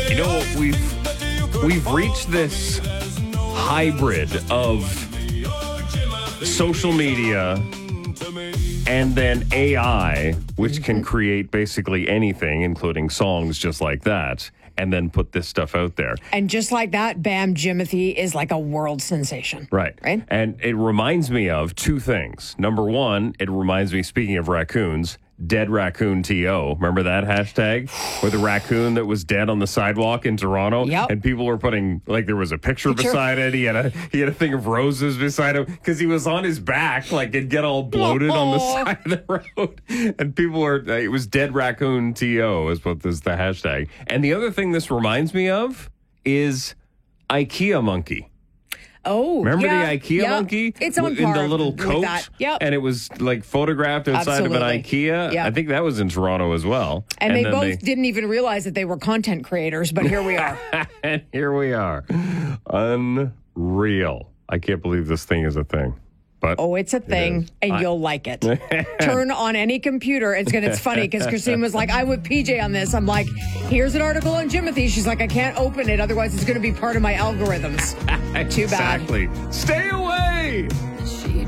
You know, we've reached this hybrid of social media and then AI, which can create basically anything, including songs just like that, and then put this stuff out there. And just like that, Bam Jimothy is like a world sensation. Right. And it reminds me of two things. Number one, it reminds me, speaking of raccoons, Dead Raccoon TO. Remember that hashtag? With the raccoon that was dead on the sidewalk in Toronto? Yep. And people were putting, like, there was a picture beside it. He had a thing of roses beside him because he was on his back, like, it'd get all bloated on the side of the road. And people were, it was Dead Raccoon TO is what is the hashtag. And the other thing this reminds me of is IKEA monkey. Oh, remember the IKEA monkey? It's on in par the little with coat, that. Yep. And it was like photographed outside of an IKEA. Yep. I think that was in Toronto as well. And they both didn't even realize that they were content creators, but here we are. And here we are. Unreal. I can't believe this thing is a thing. But it's a thing, and you'll like it. Turn on any computer. It's funny because Christine was like, I'm with PJ on this. I'm like, here's an article on Jimothy. She's like, I can't open it. Otherwise, it's going to be part of my algorithms. Too bad. Exactly. Stay away.